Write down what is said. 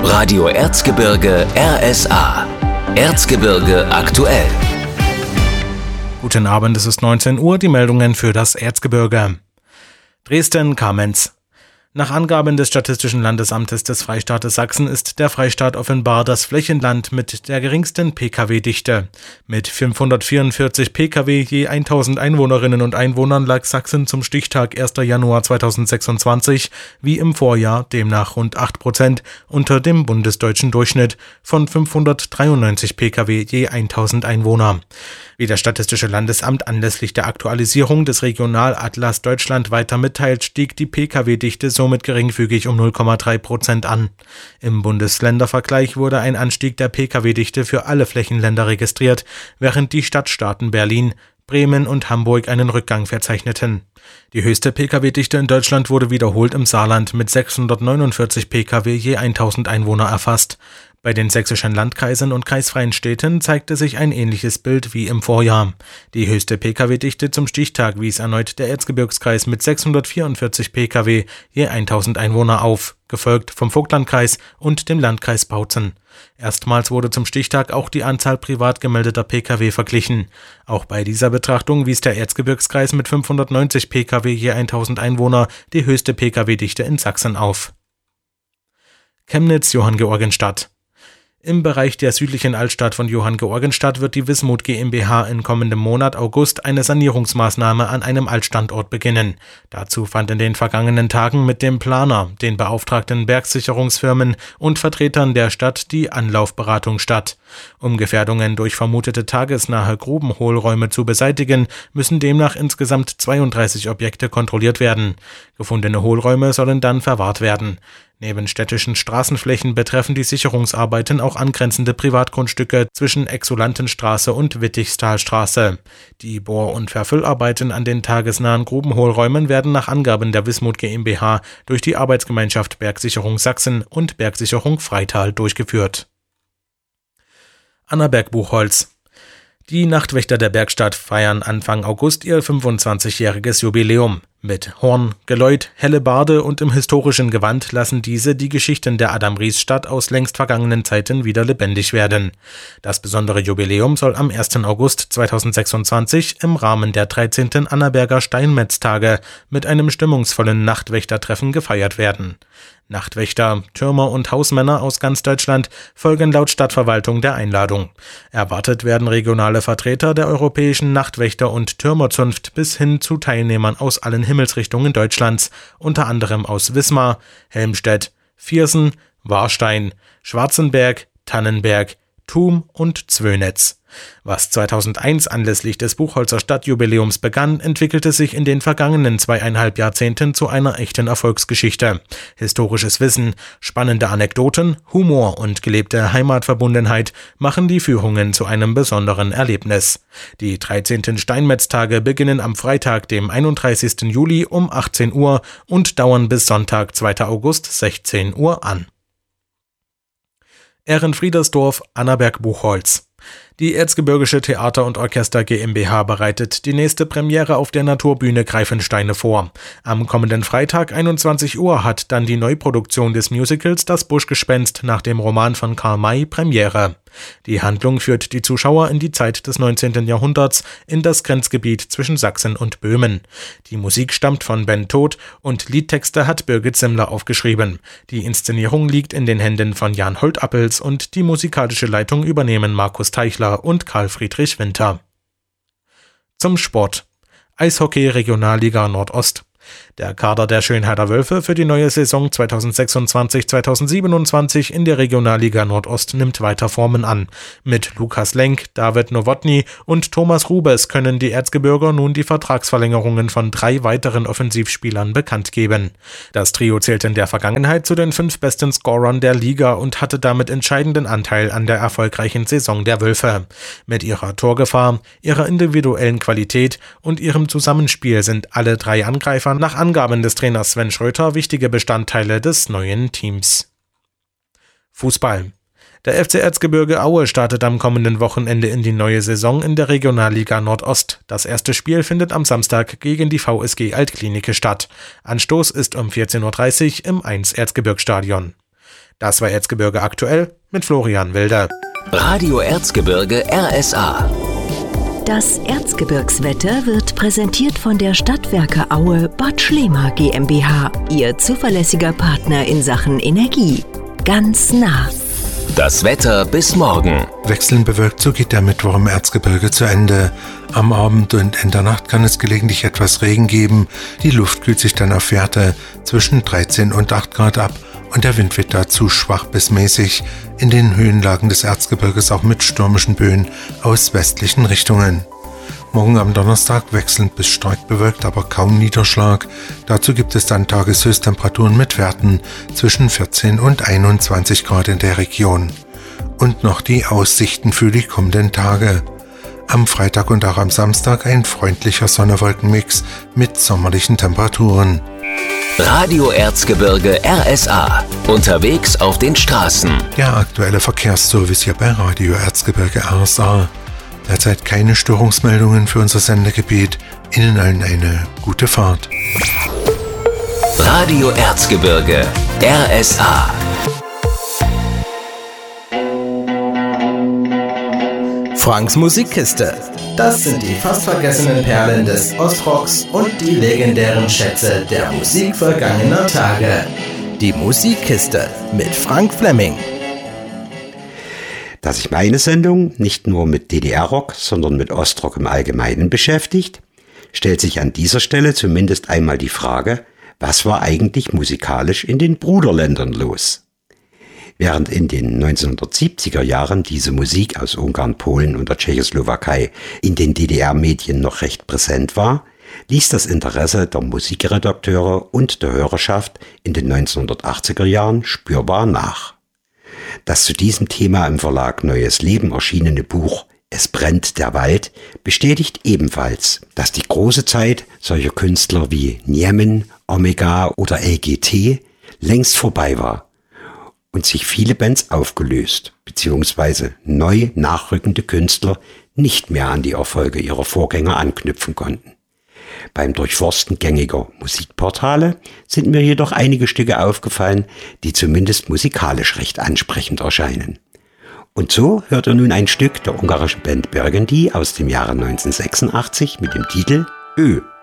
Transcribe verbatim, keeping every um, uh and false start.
Radio Erzgebirge R S A. Erzgebirge aktuell. Guten Abend, es ist neunzehn Uhr, die Meldungen für das Erzgebirge. Dresden-Kamenz. Nach Angaben des Statistischen Landesamtes des Freistaates Sachsen ist der Freistaat offenbar das Flächenland mit der geringsten Pkw-Dichte. Mit fünfhundertvierundvierzig Pkw je tausend Einwohnerinnen und Einwohnern lag Sachsen zum Stichtag erster Januar zweitausendsechsundzwanzig wie im Vorjahr demnach rund acht Prozent unter dem bundesdeutschen Durchschnitt von fünfhundertdreiundneunzig Pkw je tausend Einwohner. Wie das Statistische Landesamt anlässlich der Aktualisierung des Regionalatlas Deutschland weiter mitteilt, stieg die Pkw-Dichte somit geringfügig um null Komma drei Prozent an. Im Bundesländervergleich wurde ein Anstieg der Pkw-Dichte für alle Flächenländer registriert, während die Stadtstaaten Berlin, Bremen und Hamburg einen Rückgang verzeichneten. Die höchste Pkw-Dichte in Deutschland wurde wiederholt im Saarland mit sechshundertneunundvierzig Pkw je tausend Einwohner erfasst. Bei den sächsischen Landkreisen und kreisfreien Städten zeigte sich ein ähnliches Bild wie im Vorjahr. Die höchste Pkw-Dichte zum Stichtag wies erneut der Erzgebirgskreis mit sechshundertvierundvierzig Pkw je tausend Einwohner auf, gefolgt vom Vogtlandkreis und dem Landkreis Bautzen. Erstmals wurde zum Stichtag auch die Anzahl privat gemeldeter Pkw verglichen. Auch bei dieser Betrachtung wies der Erzgebirgskreis mit fünfhundertneunzig Pkw je tausend Einwohner die höchste Pkw-Dichte in Sachsen auf. Chemnitz-Johanngeorgenstadt. Im Bereich der südlichen Altstadt von Johanngeorgenstadt wird die Wismut GmbH in kommendem Monat August eine Sanierungsmaßnahme an einem Altstandort beginnen. Dazu fand in den vergangenen Tagen mit dem Planer, den beauftragten Bergsicherungsfirmen und Vertretern der Stadt die Anlaufberatung statt. Um Gefährdungen durch vermutete tagesnahe Grubenhohlräume zu beseitigen, müssen demnach insgesamt zweiunddreißig Objekte kontrolliert werden. Gefundene Hohlräume sollen dann verwahrt werden. Neben städtischen Straßenflächen betreffen die Sicherungsarbeiten auch angrenzende Privatgrundstücke zwischen Exulantenstraße und Wittichstalstraße. Die Bohr- und Verfüllarbeiten an den tagesnahen Grubenhohlräumen werden nach Angaben der Wismut GmbH durch die Arbeitsgemeinschaft Bergsicherung Sachsen und Bergsicherung Freital durchgeführt. Annaberg-Buchholz. Die Nachtwächter der Bergstadt feiern Anfang August ihr fünfundzwanzigjähriges Jubiläum. Mit Horn, Geläut, Hellebarde und im historischen Gewand lassen diese die Geschichten der Adam-Ries-Stadt aus längst vergangenen Zeiten wieder lebendig werden. Das besondere Jubiläum soll am ersten August zweitausendsechsundzwanzig im Rahmen der dreizehnten Annaberger Steinmetztage mit einem stimmungsvollen Nachtwächtertreffen gefeiert werden. Nachtwächter, Türmer und Hausmänner aus ganz Deutschland folgen laut Stadtverwaltung der Einladung. Erwartet werden regionale Vertreter der europäischen Nachtwächter- und Türmerzunft bis hin zu Teilnehmern aus allen Himmelsrichtungen Deutschlands, unter anderem aus Wismar, Helmstedt, Viersen, Warstein, Schwarzenberg, Tannenberg, Thum und Zwönitz. Was zweitausendeins anlässlich des Buchholzer Stadtjubiläums begann, entwickelte sich in den vergangenen zweieinhalb Jahrzehnten zu einer echten Erfolgsgeschichte. Historisches Wissen, spannende Anekdoten, Humor und gelebte Heimatverbundenheit machen die Führungen zu einem besonderen Erlebnis. Die dreizehnten Steinmetztage beginnen am Freitag, dem einunddreißigsten Juli um achtzehn Uhr und dauern bis Sonntag, zweiter August, sechzehn Uhr an. Ehrenfriedersdorf, Annaberg-Buchholz. Die Erzgebirgische Theater- und Orchester GmbH bereitet die nächste Premiere auf der Naturbühne Greifensteine vor. Am kommenden Freitag einundzwanzig Uhr hat dann die Neuproduktion des Musicals Das Buschgespenst nach dem Roman von Karl May Premiere. Die Handlung führt die Zuschauer in die Zeit des neunzehnten Jahrhunderts in das Grenzgebiet zwischen Sachsen und Böhmen. Die Musik stammt von Ben Todt und Liedtexte hat Birgit Simmler aufgeschrieben. Die Inszenierung liegt in den Händen von Jan Holtappels und die musikalische Leitung übernehmen Markus Teichler und Karl Friedrich Winter. Zum Sport. Eishockey Regionalliga Nordost. Der Kader der Schönheider Wölfe für die neue Saison zweitausendsechsundzwanzig zweitausendsiebenundzwanzig in der Regionalliga Nordost nimmt weiter Formen an. Mit Lukas Lenk, David Nowotny und Thomas Rubes können die Erzgebirger nun die Vertragsverlängerungen von drei weiteren Offensivspielern bekannt geben. Das Trio zählt in der Vergangenheit zu den fünf besten Scorern der Liga und hatte damit entscheidenden Anteil an der erfolgreichen Saison der Wölfe. Mit ihrer Torgefahr, ihrer individuellen Qualität und ihrem Zusammenspiel sind alle drei Angreifer nach Angaben des Trainers Sven Schröter wichtige Bestandteile des neuen Teams. Fußball. Der F C Erzgebirge Aue startet am kommenden Wochenende in die neue Saison in der Regionalliga Nordost. Das erste Spiel findet am Samstag gegen die V S G Altklinike statt. Anstoß ist um vierzehn Uhr dreißig im eins Erzgebirgsstadion. Das war Erzgebirge aktuell mit Florian Wilde. Radio Erzgebirge R S A. Das Erzgebirgswetter wird präsentiert von der Stadtwerke Aue Bad Schlema GmbH, Ihr zuverlässiger Partner in Sachen Energie. Ganz nah. Das Wetter bis morgen. Wechselnd bewölkt, so geht der Mittwoch im Erzgebirge zu Ende. Am Abend und in der Nacht kann es gelegentlich etwas Regen geben. Die Luft kühlt sich dann auf Werte zwischen dreizehn und acht Grad ab und der Wind wird dazu schwach bis mäßig. In den Höhenlagen des Erzgebirges auch mit stürmischen Böen aus westlichen Richtungen. Morgen am Donnerstag wechselnd bis stark bewölkt, aber kaum Niederschlag. Dazu gibt es dann Tageshöchsttemperaturen mit Werten zwischen vierzehn und einundzwanzig Grad in der Region. Und noch die Aussichten für die kommenden Tage. Am Freitag und auch am Samstag ein freundlicher Sonne-Wolken-Mix mit sommerlichen Temperaturen. Radio Erzgebirge R S A. Unterwegs auf den Straßen. Der aktuelle Verkehrsservice hier bei Radio Erzgebirge R S A. Derzeit keine Störungsmeldungen für unser Sendegebiet. Ihnen allen eine gute Fahrt. Radio Erzgebirge R S A. Franks Musikkiste. Das sind die fast vergessenen Perlen des Ostrocks und die legendären Schätze der Musik vergangener Tage. Die Musikkiste mit Frank Fleming. Dass sich meine Sendung nicht nur mit D D R-Rock, sondern mit Ostrock im Allgemeinen beschäftigt, stellt sich an dieser Stelle zumindest einmal die Frage, was war eigentlich musikalisch in den Bruderländern los? Während in den neunzehnhundertsiebziger Jahren diese Musik aus Ungarn, Polen und der Tschechoslowakei in den D D R-Medien noch recht präsent war, ließ das Interesse der Musikredakteure und der Hörerschaft in den neunzehnhundertachtziger Jahren spürbar nach. Das zu diesem Thema im Verlag Neues Leben erschienene Buch Es brennt der Wald bestätigt ebenfalls, dass die große Zeit solcher Künstler wie Niemen, Omega oder L G T längst vorbei war und sich viele Bands aufgelöst bzw. neu nachrückende Künstler nicht mehr an die Erfolge ihrer Vorgänger anknüpfen konnten. Beim Durchforsten gängiger Musikportale sind mir jedoch einige Stücke aufgefallen, die zumindest musikalisch recht ansprechend erscheinen. Und so hört ihr nun ein Stück der ungarischen Band Burgundy aus dem Jahre neunzehnhundertsechsundachtzig mit dem Titel Ö.